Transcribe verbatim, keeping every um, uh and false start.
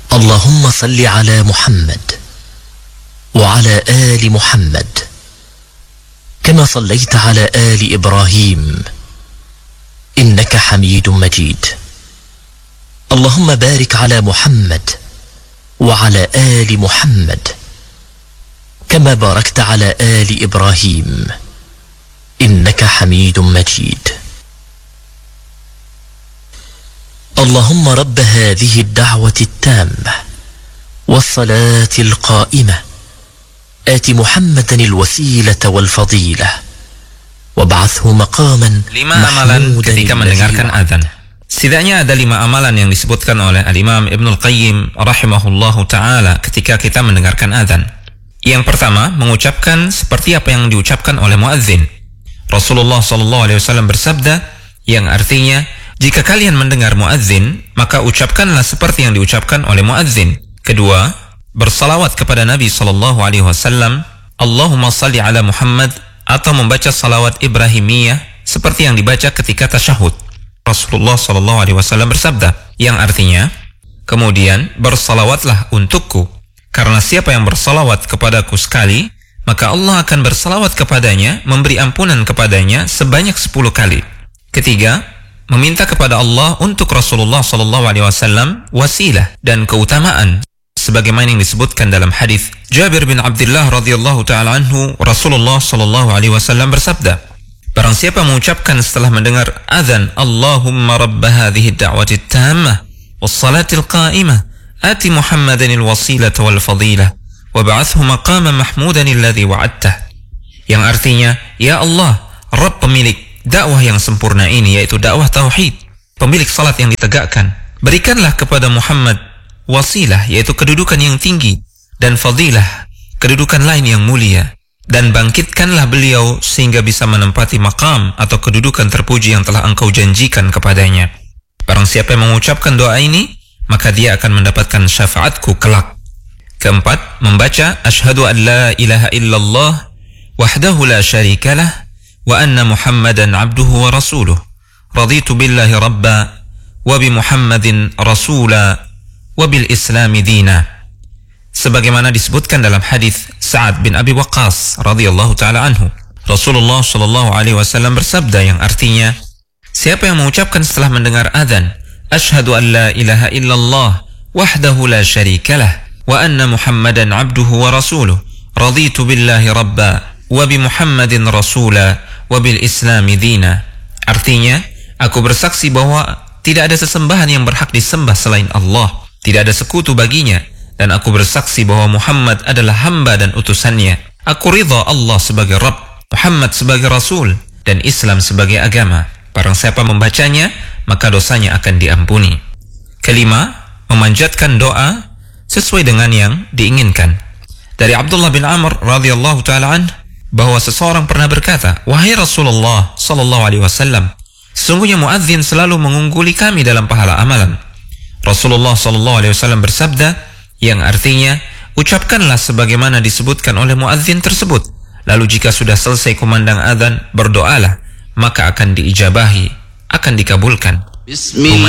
اللهم صل على محمد وعلى آل محمد كما صليت على آل إبراهيم إنك حميد مجيد. اللهم بارك على محمد وعلى آل محمد كما باركت على آل إبراهيم إنك حميد مجيد. اللهم رب هذه الدعوة التامة والصلاة القائمة آت محمدا الوسيلة والفضيلة وابعثه مقاما Lima amalan ketika mendengarkan azan. Setidaknya ada lima amalan yang disebutkan oleh Al-Imam Ibnul Qayyim rahimahullahu ta'ala ketika kita mendengarkan azan. Yang pertama, mengucapkan seperti apa yang diucapkan oleh muadzin. Rasulullah sallallahu alaihi wasallam bersabda, yang artinya, jika kalian mendengar muadzin, maka ucapkanlah seperti yang diucapkan oleh muadzin. Kedua, bersalawat kepada Nabi sallallahu alaihi wasallam, Allahumma salli ala Muhammad, atau membaca salawat Ibrahimiyah seperti yang dibaca ketika tasyahud. Rasulullah sallallahu alaihi wasallam bersabda, yang artinya, kemudian bersalawatlah untukku, karena siapa yang bersalawat kepadaku sekali, maka Allah akan bersalawat kepadanya, memberi ampunan kepadanya sebanyak sepuluh kali. Ketiga, meminta kepada Allah untuk Rasulullah sallallahu alaihi wasallam wasilah dan keutamaan, sebagaimana yang disebutkan dalam hadis Jabir bin Abdullah radhiyallahu taala anhu, Rasulullah sallallahu alaihi wasallam bersabda, barang siapa mengucapkan setelah mendengar azan, Allahumma rabb hadhihi ad-da'wati at-tammah was-salati al-qa'imah ati Muhammadan al-wasilata wal fadilah wab'athhu maqaman mahmudan alladhi wa'adtah, yang artinya, ya Allah, Rabb pemilik dakwah yang sempurna ini, yaitu dakwah tauhid, pemilik salat yang ditegakkan, berikanlah kepada Muhammad wasilah, yaitu kedudukan yang tinggi, dan fadilah, kedudukan lain yang mulia, dan bangkitkanlah beliau sehingga bisa menempati maqam atau kedudukan terpuji yang telah engkau janjikan kepadanya. Barang siapa yang mengucapkan doa ini, maka dia akan mendapatkan syafaatku kelak. Keempat, membaca asyhadu an la ilaha illallah wahdahu la syarikalah wa anna Muhammadan abduhu wa rasuluh raditu billahi rabba wa bi Muhammadin rasula wa bil islami dina, sebagaimana disebutkan dalam hadis Sa'ad bin Abi Waqqas radhiyallahu taala anhu. Rasulullah sallallahu alaihi wasallam bersabda, yang artinya, siapa yang mengucapkan setelah mendengar azan, asyhadu an la ilaha illallah wahdahu la syarikalah wa anna Muhammadan abduhu wa rasuluh raditu billahi rabba wa bi Muhammadin rasula wa bil islami dina, artinya, aku bersaksi bahwa tidak ada sesembahan yang berhak disembah selain Allah, tidak ada sekutu baginya, dan aku bersaksi bahwa Muhammad adalah hamba dan utusannya. Aku ridha Allah sebagai Rabb, Muhammad sebagai Rasul, dan Islam sebagai agama. Barang siapa membacanya, maka dosanya akan diampuni. Kelima, memanjatkan doa sesuai dengan yang diinginkan. Dari Abdullah bin Amr radhiyallahu taala anhu, bahwa seseorang pernah berkata, wahai Rasulullah sallallahu alaihi wasallam, sesungguhnya muadzin selalu mengungguli kami dalam pahala amalan. Rasulullah sallallahu alaihi wasallam bersabda, yang artinya, ucapkanlah sebagaimana disebutkan oleh muadzin tersebut, lalu jika sudah selesai kumandang azan, berdoalah, maka akan diijabahi, akan dikabulkan. Bismillah.